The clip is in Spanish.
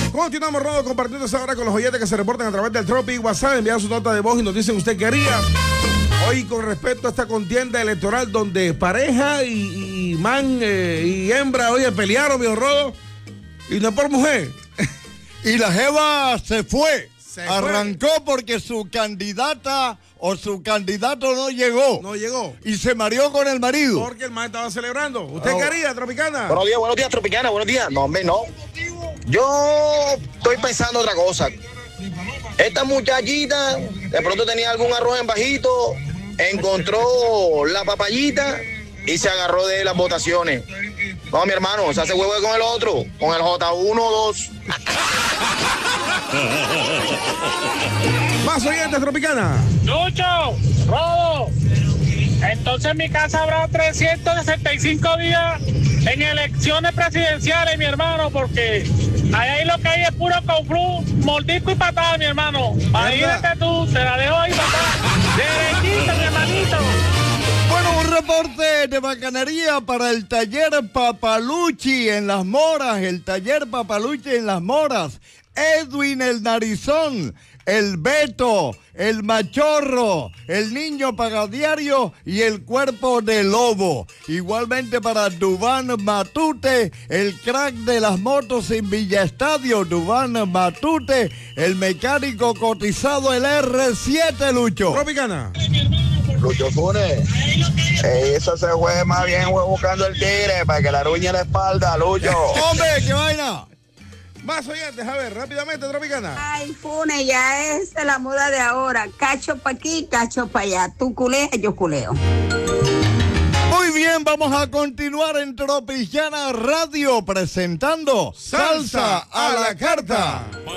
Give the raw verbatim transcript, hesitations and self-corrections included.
Continuamos, Rodo, compartiendo esa hora con los oyentes que se reportan a través del Tropic WhatsApp. Envían su nota de voz y nos dicen usted qué haría. Hoy con respecto a esta contienda electoral donde pareja y, y man eh, y hembra, oye, pelearon, viejo Rodo, y no por mujer. Y la jeva se fue. Se Arrancó fue. porque su candidata o su candidato no llegó. No llegó. Y se mareó con el marido. Porque el man estaba celebrando. ¿Usted Oh. qué haría, Tropicana? Buenos días, buenos días, Tropicana, buenos días. No, hombre, no. Yo estoy pensando otra cosa. Esta muchachita de pronto tenía algún arroz en bajito, encontró la papayita y se agarró de las votaciones. No, mi hermano, se hace huevo con el otro, con el J uno o dos. Más oyentes, Tropicana. Lucho, Rodo, entonces en mi casa habrá trescientos sesenta y cinco días en elecciones presidenciales, mi hermano, porque ahí lo que hay es puro conflu, mordisco y patada, mi hermano. Imagínate tú, te la dejo ahí, papá. Derechito, mi hermanito. Bueno, un reporte de bacanería para el taller Papalucci en Las Moras, el taller Papalucci en Las Moras. Edwin el Narizón, el Beto, el Machorro, el Niño Pagadiario y el Cuerpo de Lobo. Igualmente para Dubán Matute, el crack de las motos en Villa Estadio, Dubán Matute, el mecánico cotizado, el R siete, Lucho. Tropicana. Lucho Funes, eh, eso se fue más bien fue buscando el tigre para que la ruñe la espalda, Lucho. ¡Hombre, qué vaina! Más oyentes, a ver, rápidamente, Tropicana. Ay, Funes, ya es la moda de ahora. Cacho pa' aquí, cacho pa' allá. Tú culeas, yo culeo. Muy bien, vamos a continuar en Tropicana Radio presentando Salsa a la carta.